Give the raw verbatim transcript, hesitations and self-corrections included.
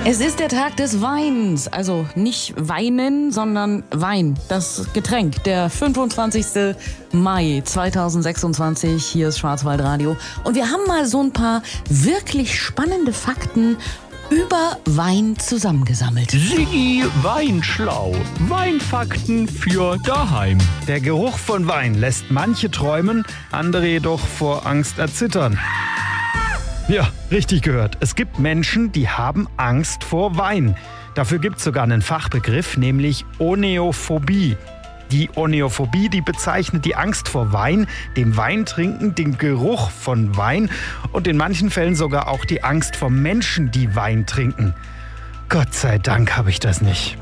Es ist der Tag des Weins, also nicht Weinen, sondern Wein, das Getränk, der fünfundzwanzigste Mai zweitausendsechsundzwanzig, hier ist Schwarzwaldradio und wir haben mal so ein paar wirklich spannende Fakten über Wein zusammengesammelt. Siggi Weinschlau. Weinfakten für daheim. Der Geruch von Wein lässt manche träumen, andere jedoch vor Angst erzittern. Ja, richtig gehört. Es gibt Menschen, die haben Angst vor Wein. Dafür gibt es sogar einen Fachbegriff, nämlich Oneophobie. Die Oneophobie, die bezeichnet die Angst vor Wein, dem Weintrinken, dem Geruch von Wein und in manchen Fällen sogar auch die Angst vor Menschen, die Wein trinken. Gott sei Dank habe ich das nicht.